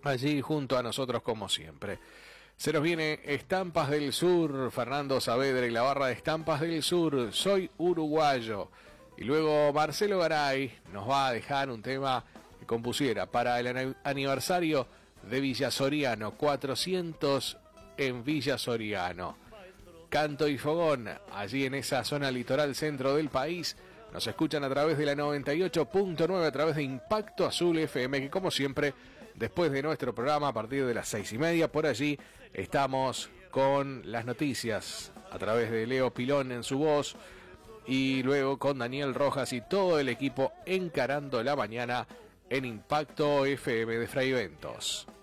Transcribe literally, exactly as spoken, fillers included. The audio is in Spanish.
allí junto a nosotros como siempre. Se nos viene Estampas del Sur, Fernando Saavedra y la barra de Estampas del Sur, Soy Uruguayo. Y luego Marcelo Garay nos va a dejar un tema que compusiera para el aniversario de Villa Soriano, cuatrocientos en Villa Soriano. Canto y fogón, allí en esa zona litoral centro del país. Nos escuchan a través de la noventa y ocho punto nueve, a través de Impacto Azul F M, que como siempre, después de nuestro programa, a partir de las seis y media, por allí, estamos con las noticias, a través de Leo Pilón en su voz, y luego con Daniel Rojas y todo el equipo encarando la mañana en Impacto F M de Fraiventos.